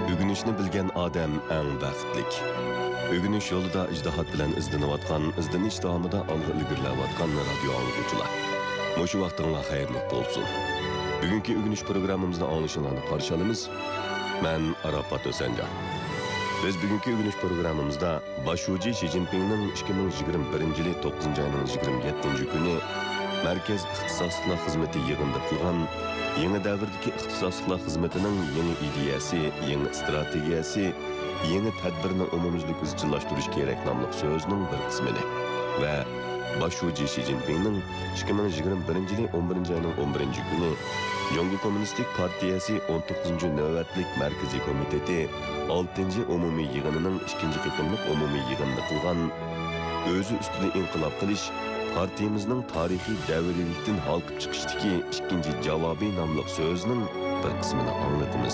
Ögünüşni bilgen adam eng baxtlik. Ögünüş yolida ijdihat bilan izlanayotgan, izlanish davomida olg'a ilgarilayotgan radio anglaguvchilar. Mushu vaqtinglar xayrli bo'lsin. Bugungi ögünüş programmamizni anglashinglarni qarshi olamiz. Men Arafat O'sanjon. Biz bugungi ögünüş programmamizda Başuji Xi Jinpingning 2021-yil 9-oyning 27-kuni Markaz ixtisosliklar xizmati yig'inida qilgan yangi davrdagi ixtisosliklar xizmatining yangi ideyasi, yangi strategiyasi, yangi tadbirni umumyuzlik izchillashtirish kerak nomli so'zining bir qismini va Başuji Xi Jinpingning 2021-yil 11-oyning 11-kuni Jongo Kommunistik Partiyasi 19-navbatlik Markaziy komiteti 6-umumiy yig'inining 2-qitimlik umumiy yig'inida qilgan o'zi ustida inqilob qilish partiyamizning tarixiy davriylikdan halqib chiqishdagi ikkinchi javobiy nomli so'zining bir qismini anglatamiz.